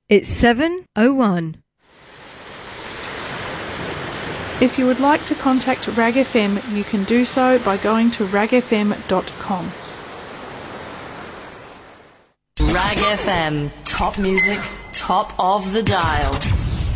It's 7:01. If you would like to contact RAG FM, you can do so by going to ragfm.com. RAG FM, top music, top of the dial.